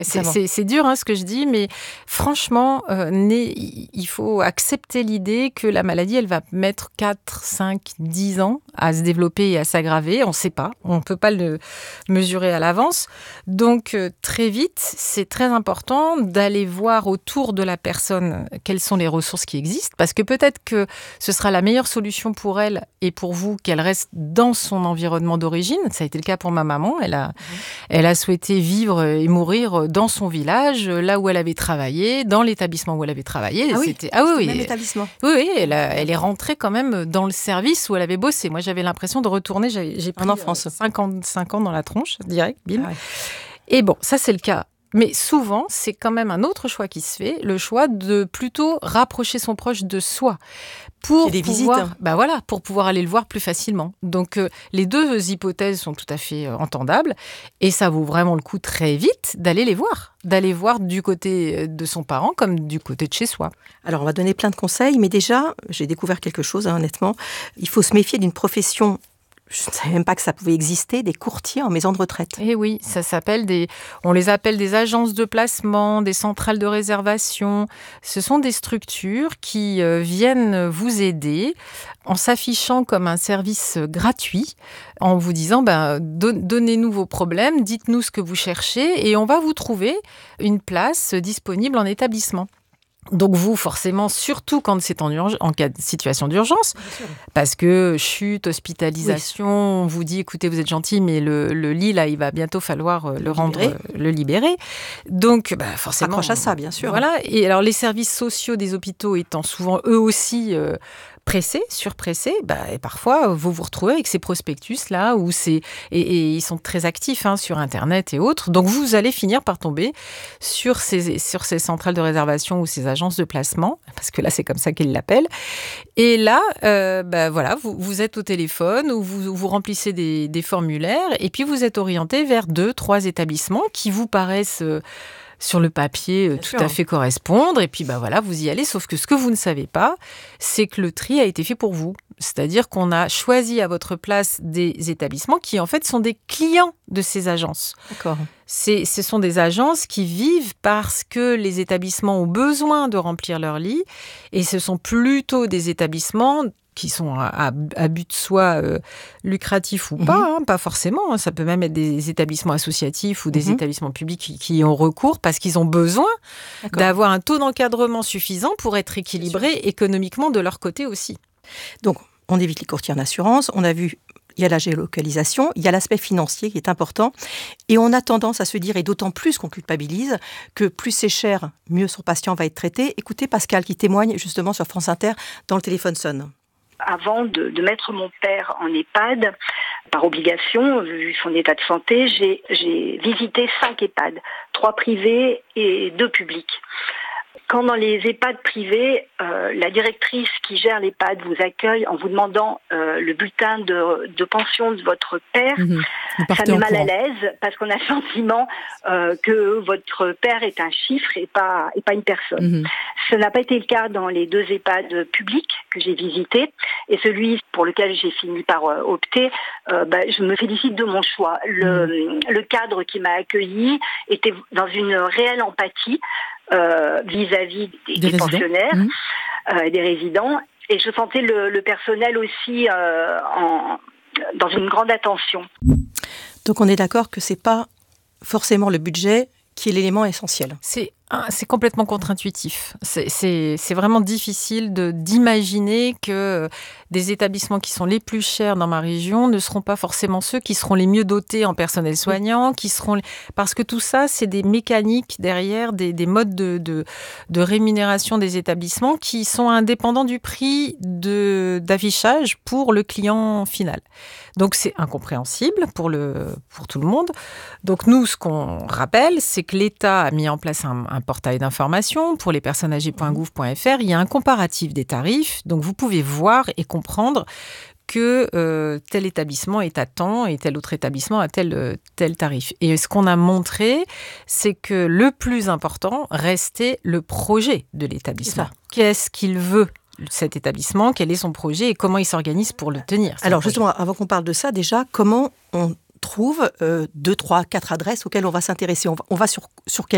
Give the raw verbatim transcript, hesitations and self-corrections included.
C'est, c'est, c'est dur hein, ce que je dis, mais franchement, euh, né, il faut accepter l'idée que la maladie, elle va mettre quatre, cinq, dix ans à se développer et à s'aggraver. On ne sait pas, on ne peut pas le mesurer à l'avance. Donc, euh, très vite, c'est très important d'aller voir autour de la personne quelles sont les ressources qui existent, parce que peut-être que ce sera la meilleure solution pour elle et pour vous qu'elle reste dans son environnement d'origine. Ça a été le cas pour ma maman. Elle a, mmh. elle a souhaité vivre et mourir dans son village, là où elle avait travaillé, dans l'établissement où elle avait travaillé. Ah oui, c'était ah oui, c'était oui, le même établissement. Oui, oui, elle, a, elle est rentrée quand même dans le service où elle avait bossé. Moi, j'avais l'impression de retourner. J'ai, j'ai pris en enfance. cinquante-cinq ans dans la tronche, direct, bim. Ah ouais. Et bon, ça, c'est le cas. Mais souvent, c'est quand même un autre choix qui se fait, le choix de plutôt rapprocher son proche de soi. Pour des pouvoir, visites. Bah voilà, pour pouvoir aller le voir plus facilement. Donc, euh, les deux hypothèses sont tout à fait euh, entendables. Et ça vaut vraiment le coup très vite d'aller les voir. D'aller voir du côté de son parent comme du côté de chez soi. Alors, on va donner plein de conseils. Mais déjà, j'ai découvert quelque chose, hein, honnêtement. Il faut se méfier d'une profession... Je ne savais même pas que ça pouvait exister, des courtiers en maison de retraite. Eh oui, ça s'appelle des, on les appelle des agences de placement, des centrales de réservation. Ce sont des structures qui euh, viennent vous aider en s'affichant comme un service gratuit, en vous disant ben, don- donnez-nous vos problèmes, dites-nous ce que vous cherchez et on va vous trouver une place disponible en établissement. Donc vous, forcément, surtout quand c'est en, urg- en cas de situation d'urgence, parce que chute, hospitalisation, oui. On vous dit, écoutez, vous êtes gentil, mais le, le lit, là, il va bientôt falloir euh, le, le rendre, euh, le libérer. Donc, bah, forcément... Accroche à ça, bien sûr. Voilà. Et alors, les services sociaux des hôpitaux étant souvent, eux aussi... Euh, pressés, surpressés, bah, et parfois vous vous retrouvez avec ces prospectus-là, où c'est, et, et ils sont très actifs hein, sur Internet et autres. Donc vous allez finir par tomber sur ces, sur ces centrales de réservation ou ces agences de placement, parce que là c'est comme ça qu'ils l'appellent. Et là, euh, bah, voilà, vous, vous êtes au téléphone, ou vous, vous remplissez des, des formulaires, et puis vous êtes orienté vers deux, trois établissements qui vous paraissent... Euh, sur le papier, Bien tout sûr. à fait correspondre. Et puis, bah voilà, vous y allez. Sauf que ce que vous ne savez pas, c'est que le tri a été fait pour vous. C'est-à-dire qu'on a choisi à votre place des établissements qui, en fait, sont des clients de ces agences. D'accord. C'est, ce sont des agences qui vivent parce que les établissements ont besoin de remplir leurs lits. Et ce sont plutôt des établissements qui sont à, à, à but soit euh, lucratif ou pas, mmh. hein, pas forcément. Hein, ça peut même être des établissements associatifs ou des mmh. établissements publics qui, qui ont recours parce qu'ils ont besoin D'accord. d'avoir un taux d'encadrement suffisant pour être équilibrés économiquement de leur côté aussi. Donc, on évite les courtiers en assurance. On a vu, il y a la géolocalisation, il y a l'aspect financier qui est important. Et on a tendance à se dire, et d'autant plus qu'on culpabilise, que plus c'est cher, mieux son patient va être traité. Écoutez Pascal qui témoigne justement sur France Inter dans Le téléphone sonne. Avant de, de mettre mon père en EHPAD, par obligation, vu son état de santé, j'ai, j'ai visité cinq EHPAD, trois privés et deux publics. Quand dans les EHPAD privés, euh, la directrice qui gère l'EHPAD vous accueille en vous demandant euh, le bulletin de, de pension de votre père, mmh, ça met mal à l'aise parce qu'on a le sentiment euh, que votre père est un chiffre et pas, et pas une personne. Mmh. Ce n'a pas été le cas dans les deux EHPAD publics que j'ai visités et celui pour lequel j'ai fini par euh, opter, euh, bah, je me félicite de mon choix. Le, mmh. le cadre qui m'a accueilli était dans une réelle empathie. Euh, vis-à-vis des, des, des pensionnaires, mmh. euh, des résidents, et je sentais le, le personnel aussi euh, en, dans une grande attention. Donc on est d'accord que c'est pas forcément le budget qui est l'élément essentiel. C'est C'est complètement contre-intuitif. C'est, c'est, c'est vraiment difficile de, d'imaginer que des établissements qui sont les plus chers dans ma région ne seront pas forcément ceux qui seront les mieux dotés en personnel soignant, qui seront les... parce que tout ça, c'est des mécaniques derrière, des, des modes de, de, de rémunération des établissements qui sont indépendants du prix de, d'affichage pour le client final. Donc, c'est incompréhensible pour, le, pour tout le monde. Donc, nous, ce qu'on rappelle, c'est que l'État a mis en place un, un portail d'information pour les personnes âgées point gouv point f r. Il y a un comparatif des tarifs. Donc, vous pouvez voir et comprendre que euh, tel établissement est à tant et tel autre établissement a tel, tel tarif. Et ce qu'on a montré, c'est que le plus important restait le projet de l'établissement. Qu'est-ce qu'il veut, cet établissement, quel est son projet et comment il s'organise pour le tenir. Alors justement, avant qu'on parle de ça, déjà, comment on trouve euh, deux, trois, quatre adresses auxquelles on va s'intéresser. On va, on va sur, sur quel